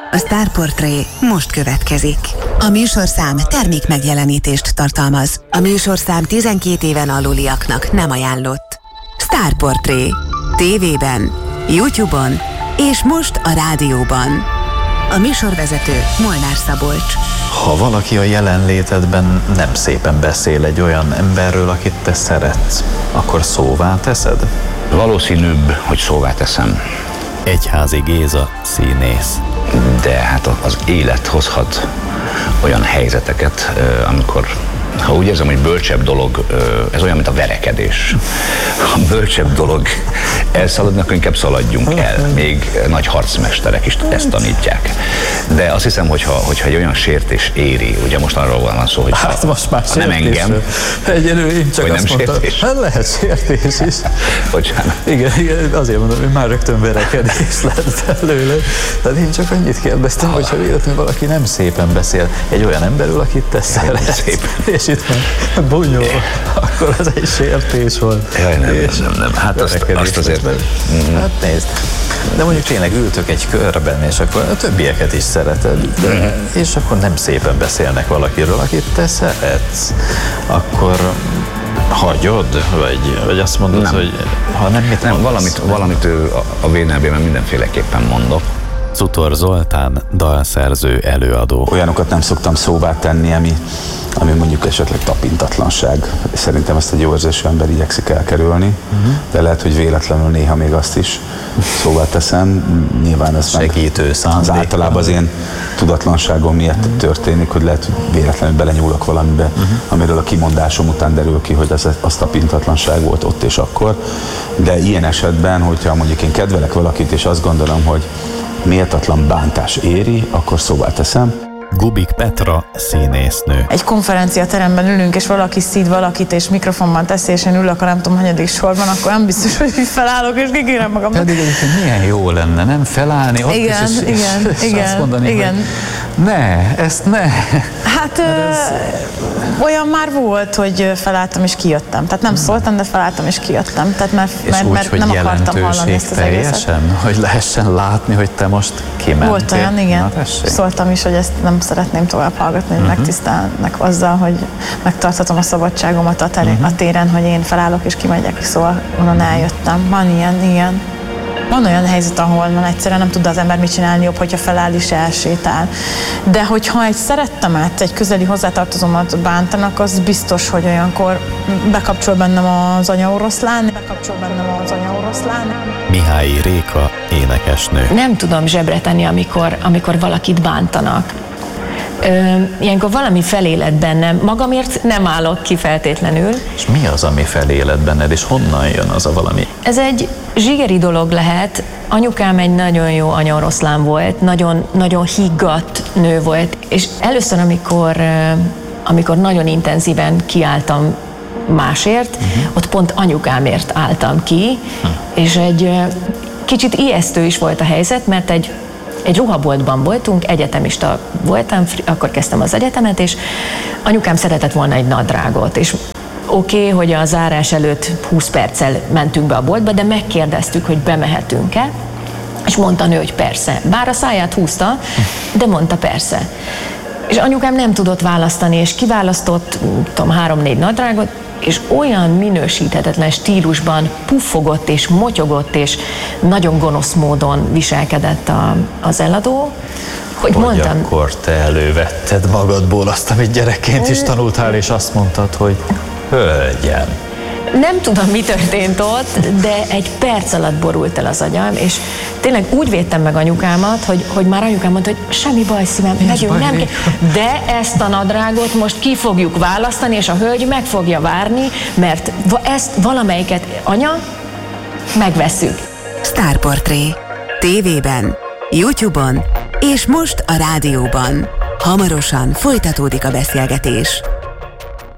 A Star Portré most következik. A műsorszám termék megjelenítést tartalmaz. A műsorszám 12 éven aluliaknak nem ajánlott. Star Portré. TV-ben, YouTube-on és most a rádióban. A műsorvezető Molnár Szabolcs. Ha valaki a jelenlétedben nem szépen beszél egy olyan emberről, akit te szeretsz, akkor szóvá teszed? Valószínűbb, hogy szóvá teszem. Egyházi Géza, színész. De hát az élet hozhat olyan helyzeteket, amikor, ha úgy érzem, hogy bölcsebb dolog, ez olyan, mint a verekedés. Ha bölcsebb dolog elszaladni, akkor inkább szaladjunk el. Még nagy harcmesterek is ezt tanítják. De azt hiszem, hogyha egy olyan sértés éri, ugye most arról van szó, hogy hát most már nem engem, egyelőre én csak azt mondtam, hát lehet sértés is. Bocsánat. Igen, azért mondom, hogy már rögtön verekedés lett belőle. Tehát én csak annyit kérdeztem, hogyha véletlenül valaki nem szépen beszél egy olyan emberről, akit te szeretsz, és itt van bunyó, akkor az egy sértés volt. Jaj, nem. Hát azt azért... Hát nézd, de mondjuk tényleg ültök egy körben, és akkor a többieket is szereted, és akkor nem szépen beszélnek valakiről, akit te szeretsz, akkor hagyod, vagy azt mondod, nem. hogy ha nem, mit nem, mondasz? valamit a VNB-ben mindenféleképpen mondok. Zutor Zoltán, dalszerző, előadó. Olyanokat nem szoktam szóvá tenni, ami mondjuk esetleg tapintatlanság. Szerintem ezt egy jó érzésű ember igyekszik elkerülni, de lehet, hogy véletlenül néha még azt is szóvá teszem. Nyilván ez segítő szándék. Az általában az én tudatlanságom miatt történik, hogy lehet, hogy véletlenül belenyúlok valamibe, amiről a kimondásom után derül ki, hogy az tapintatlanság volt ott és akkor. De ilyen esetben, hogyha mondjuk én kedvelek valakit, és azt gondolom, hogy méltatlan bántás éri, akkor szóvá teszem. Gubik Petra, színésznő. Egy konferenciateremben ülünk, és valaki szíd valakit, és mikrofonban teszi, és én ülök a nem tudom hanyadik sorban, akkor nem biztos, hogy felállok, és kikérem magam. Pedig egyébként milyen jó lenne, nem felállni ott igen, is, és azt mondani, igen. hogy ezt ne. Hát olyan már volt, hogy felálltam és kijöttem. Tehát nem szóltam, de felálltam és kijöttem. Tehát mert nem akartam hallani ezt az egészet. Hogy lehessen látni, hogy te most kimentél. Volt olyan, igen. Szóltam is, hogy ezt nem szeretném tovább hallgatni, hogy megtisztelnek azzal, hogy megtarthatom a szabadságomat a téren, hogy én felállok és kimegyek, szóval onnan eljöttem. Van ilyen, igen. Van olyan helyzet, ahol egyszerűen nem tud az ember mit csinálni, jobb, hogyha feláll és elsétál. De hogyha egy szerettemet, egy közeli hozzátartozómat bántanak, az biztos, hogy olyankor bekapcsol bennem az anyaoroszlán. Mihályi Réka, énekesnő. Nem tudom zsebre tenni, amikor valakit bántanak. Ilyenkor valami feléled bennem. Magamért nem állok ki feltétlenül. És mi az, ami feléled benned, és honnan jön az a valami? Ez egy zsigeri dolog lehet. Anyukám egy nagyon jó anyaoroszlán volt, nagyon, nagyon higgadt nő volt, és először, amikor nagyon intenzíven kiálltam másért, ott pont anyukámért álltam ki, és egy kicsit ijesztő is volt a helyzet, mert egy ruhaboltban voltunk, egyetemista voltam, akkor kezdtem az egyetemet, és anyukám szeretett volna egy nadrágot, és oké, hogy a zárás előtt 20 perccel mentünk be a boltba, de megkérdeztük, hogy bemehetünk-e, és mondta a nő, hogy persze. Bár a száját húzta, de mondta persze. És anyukám nem tudott választani, és kiválasztott, tudom, 3-4 nadrágot, és olyan minősíthetetlen stílusban puffogott és motyogott, és nagyon gonosz módon viselkedett az eladó, hogy mondtam... akkor te elővetted magadból azt, amit gyerekként is tanultál, és azt mondtad, hogy hölgyem. Nem tudom, mi történt ott, de egy perc alatt borult el az agyam, és tényleg úgy védtem meg anyukámat, hogy már anyukám mondta, hogy semmi baj, szívem, megyünk, nem kell. De ezt a nadrágot most ki fogjuk választani, és a hölgy meg fogja várni, mert ezt valamelyiket, anya, megvesszük. Star Portré. TV-ben, YouTube-on és most a rádióban. Hamarosan folytatódik a beszélgetés.